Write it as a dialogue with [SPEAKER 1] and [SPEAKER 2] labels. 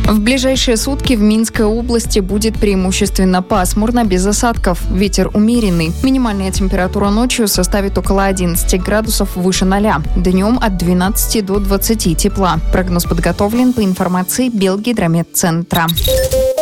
[SPEAKER 1] В ближайшие сутки в Минской области будет преимущественно пасмурно, без осадков. Ветер умеренный. Минимальная температура ночью составит около 11 градусов выше 0. Днем от 12 до 20 тепла. Прогноз подготовлен по информации Белгидрометцентра.